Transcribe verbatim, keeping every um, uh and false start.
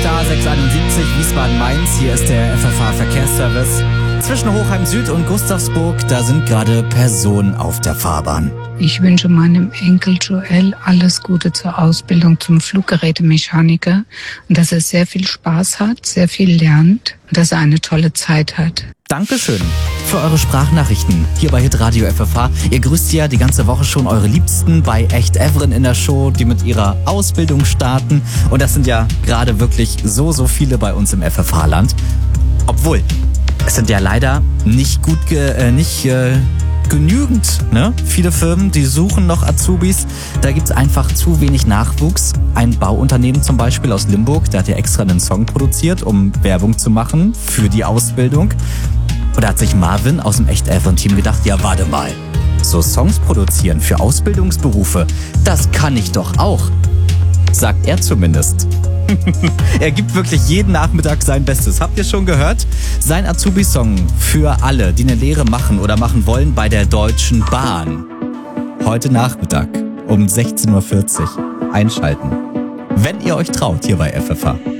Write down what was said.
da sechs einundsiebzig Wiesbaden-Mainz. Hier ist der F F H-Verkehrsservice. Zwischen Hochheim Süd und Gustavsburg, da sind gerade Personen auf der Fahrbahn. Ich wünsche meinem Enkel Joel alles Gute zur Ausbildung zum Fluggerätemechaniker und dass er sehr viel Spaß hat, sehr viel lernt und dass er eine tolle Zeit hat. Dankeschön für eure Sprachnachrichten hier bei Hitradio F F H. Ihr grüßt ja die ganze Woche schon eure Liebsten bei Echt Evren in der Show, die mit ihrer Ausbildung starten. Und das sind ja gerade wirklich so, so viele bei uns im F F H-Land. Obwohl, es sind ja leider nicht gut, ge- äh, nicht äh, genügend, ne? Viele Firmen, die suchen noch Azubis. Da gibt's einfach zu wenig Nachwuchs. Ein Bauunternehmen zum Beispiel aus Limburg, der hat ja extra einen Song produziert, um Werbung zu machen für die Ausbildung. Und da hat sich Marvin aus dem Echt Evren-Team gedacht, ja warte mal, so Songs produzieren für Ausbildungsberufe, das kann ich doch auch. Sagt er zumindest. Er gibt wirklich jeden Nachmittag sein Bestes. Habt ihr schon gehört? Sein Azubi-Song für alle, die eine Lehre machen oder machen wollen bei der Deutschen Bahn. Heute Nachmittag um sechzehn Uhr vierzig einschalten. Wenn ihr euch traut hier bei F F H.